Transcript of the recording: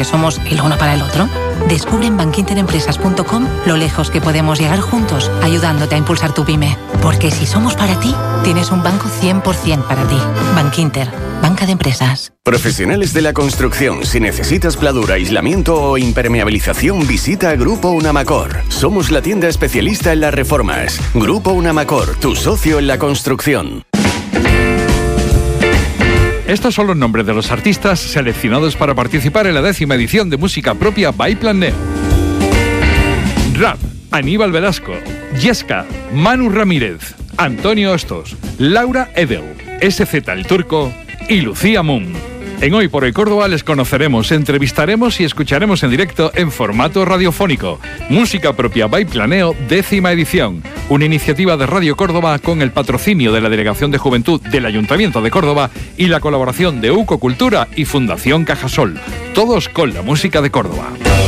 que somos el uno para el otro? Descubre en bankinterempresas.com lo lejos que podemos llegar juntos, ayudándote a impulsar tu pyme. Porque si somos para ti, tienes un banco 100% para ti. Bankinter, banca de empresas. Profesionales de la construcción, si necesitas pladura, aislamiento o impermeabilización, visita Grupo Unamacor. Somos la tienda especialista en las reformas. Grupo Unamacor, tu socio en la construcción. Estos son los nombres de los artistas seleccionados para participar en la 10ª edición de Música Propia by Plan Neo. Rap, Aníbal Velasco, Yesca, Manu Ramírez, Antonio Hostos, Laura Edel, SZ El Turco y Lucía Moon. En Hoy por Hoy Córdoba les conoceremos, entrevistaremos y escucharemos en directo en formato radiofónico. Música Propia by Planeo, 10ª edición. Una iniciativa de Radio Córdoba con el patrocinio de la Delegación de Juventud del Ayuntamiento de Córdoba y la colaboración de UCO Cultura y Fundación Cajasol. Todos con la música de Córdoba.